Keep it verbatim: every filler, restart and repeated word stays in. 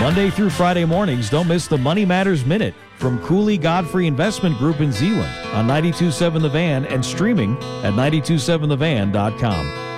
Monday through Friday mornings, don't miss the Money Matters Minute from Cooley Godfrey Investment Group in Zeeland on ninety-two point seven The Van and streaming at ninety two seven the van dot com.